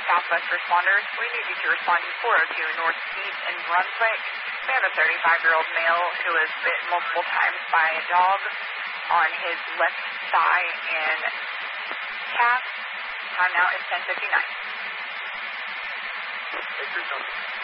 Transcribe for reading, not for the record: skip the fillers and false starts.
Southwest responders. We need you to respond to 402 North Street in Brunswick. We have a 35-year-old male who was bit multiple times by a dog on his left thigh and calf. Time now is 10:59. Take your number.